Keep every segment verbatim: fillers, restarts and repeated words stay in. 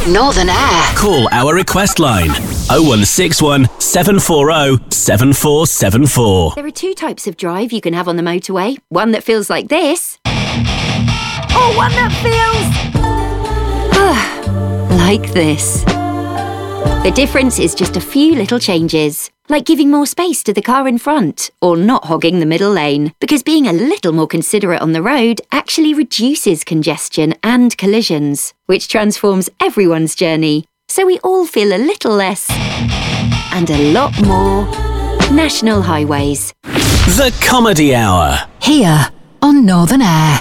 Northern Air. Call our request line oh one six one, seven four oh, seven four seven four. There are two types of drive you can have on the motorway. One that feels like this. Or one that feels... like this. The difference is just a few little changes, like giving more space to the car in front, or not hogging the middle lane, because being a little more considerate on the road actually reduces congestion and collisions, which transforms everyone's journey, so we all feel a little less and a lot more National Highways. The Comedy Hour. Here on Northern Air.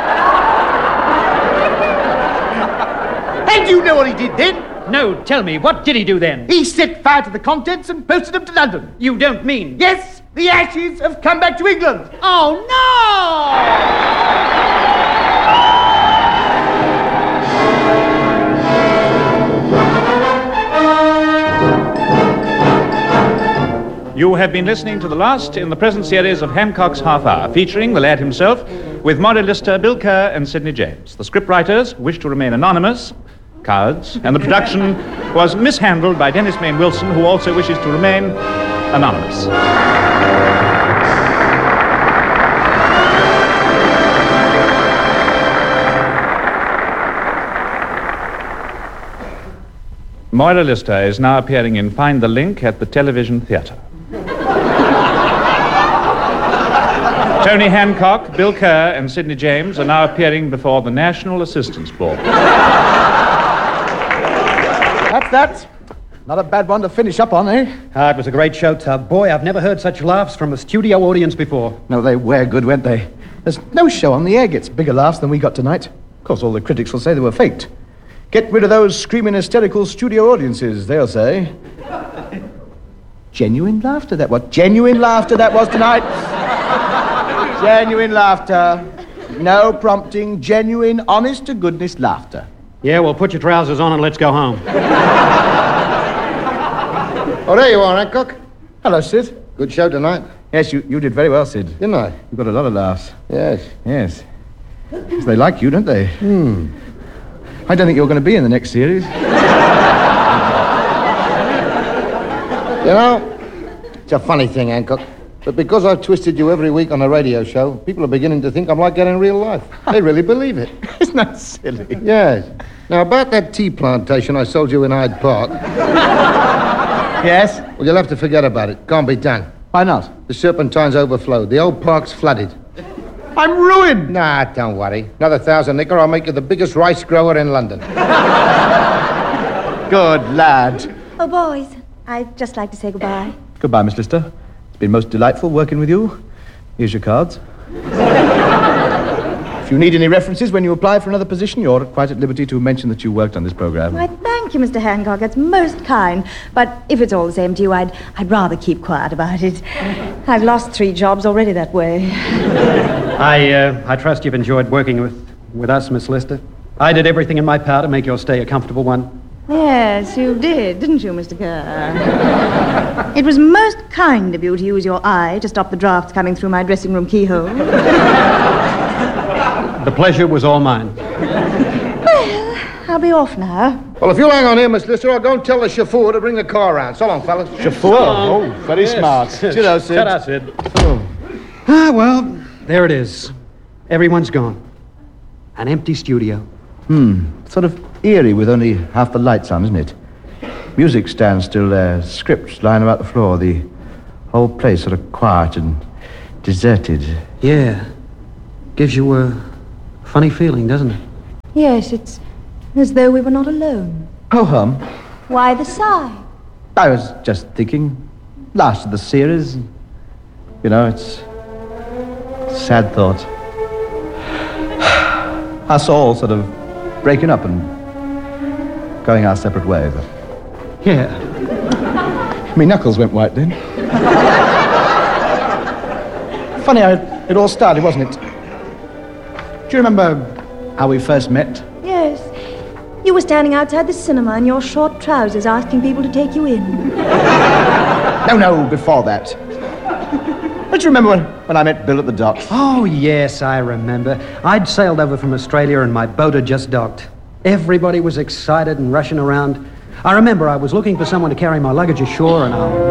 And you know what he did then? No, tell me, what did he do then? He set fire to the contents and posted them to London. You don't mean... Yes, the ashes have come back to England. Oh, no! You have been listening to the last in the present series of Hancock's Half Hour, featuring the lad himself, with Maura Lister, Bill Kerr and Sidney James. The scriptwriters wished to remain anonymous, cowards, and the production was mishandled by Dennis Main Wilson, who also wishes to remain anonymous. Maura Lister is now appearing in Find the Link at the Television Theatre. Tony Hancock, Bill Kerr, and Sidney James are now appearing before the National Assistance Board. That's that. Not a bad one to finish up on, eh? Ah, it was a great show, Tub. Boy, I've never heard such laughs from a studio audience before. No, they were good, weren't they? There's no show on the air gets bigger laughs than we got tonight. Of course, all the critics will say they were faked. Get rid of those screaming, hysterical studio audiences, they'll say. Genuine laughter, that was. Genuine laughter that was tonight. Genuine laughter. No prompting, genuine, honest-to-goodness laughter. Yeah, well, put your trousers on and let's go home. Oh, there you are, Hancock. Hello, Sid. Good show tonight. Yes, you, you did very well, Sid. Didn't I? You got a lot of laughs. Yes. Yes. Yes, they like you, don't they? Hmm. I don't think you're going to be in the next series. You know, it's a funny thing, Hancock, but because I've twisted you every week on a radio show, people are beginning to think I'm like that in real life. They really believe it. Isn't that silly? Yes. Now, about that tea plantation I sold you in Hyde Park... Yes? Well, you'll have to forget about it. Can't be done. Why not? The Serpentine's overflowed. The old park's flooded. I'm ruined! Nah, don't worry. Another thousand nicker, I'll make you the biggest rice grower in London. Good lad. Oh, boys, I'd just like to say goodbye. Goodbye, Miss Lister. It's been most delightful working with you. Here's your cards. If you need any references when you apply for another position, you're quite at liberty to mention that you worked on this program. Why, thank you, Mister Hancock. That's most kind. But if it's all the same to you, I'd, I'd rather keep quiet about it. I've lost three jobs already that way. I, uh, I trust you've enjoyed working with, with us, Miss Lister. I did everything in my power to make your stay a comfortable one. Yes, you did, didn't you, Mister Kerr? It was most kind of you to use your eye to stop the drafts coming through my dressing room keyhole. The pleasure was all mine. Well, I'll be off now. Well, if you'll hang on here, Miss Lister, I'll go and tell the chauffeur to bring the car around. So long, fellas. Chauffeur? Oh, very Yes. smart. Do you know, Sid? Shut up, Sid. Oh. Ah, well, there it is. Everyone's gone. An empty studio. Hmm. Sort of eerie with only half the lights on, isn't it? Music stands still there, scripts lying about the floor, the whole place sort of quiet and deserted. Yeah. Gives you a funny feeling, doesn't it? Yes, it's as though we were not alone. Oh, hum. Why the sigh? I was just thinking, last of the series. You know, it's a sad thought. Us all sort of breaking up and going our separate ways. Yeah. My knuckles went white then. Funny how it all started, wasn't it? Do you remember how we first met? Yes. You were standing outside the cinema in your short trousers asking people to take you in. No, no, before that. Don't you remember when, when I met Bill at the docks? Oh, yes, I remember. I'd sailed over from Australia and my boat had just docked. Everybody was excited and rushing around. I remember I was looking for someone to carry my luggage ashore, and our